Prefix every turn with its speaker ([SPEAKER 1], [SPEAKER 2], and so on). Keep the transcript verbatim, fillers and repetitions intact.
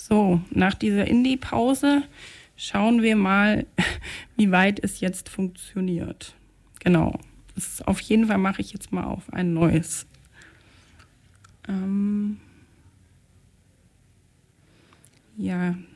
[SPEAKER 1] So, nach dieser Indie-Pause schauen wir mal, wie weit es jetzt funktioniert. Genau. Das auf jeden Fall mache ich jetzt mal auf ein neues. Ähm ja,